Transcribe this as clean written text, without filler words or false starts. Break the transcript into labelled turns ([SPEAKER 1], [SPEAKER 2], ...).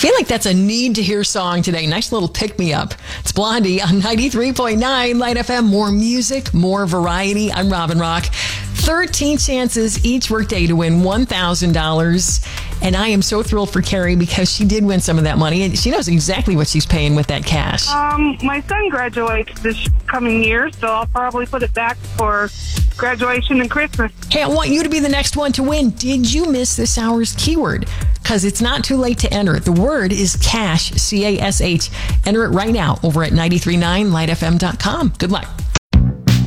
[SPEAKER 1] feel like that's a need to hear song today. Nice little pick me up. It's Blondie on 93.9 Light FM. More music, more variety. I'm Robin Rock. 13 chances each workday to win $1,000. And I am so thrilled for Carrie because she did win some of that money and she knows exactly what she's paying with that cash.
[SPEAKER 2] My son graduates this coming year, so I'll probably put it back for graduation and Christmas.
[SPEAKER 1] Hey, I want you to be the next one to win. Did you miss this hour's keyword? Because it's not too late to enter it. The word is cash, C-A-S-H. Enter it right now over at 939lightfm.com. Good luck.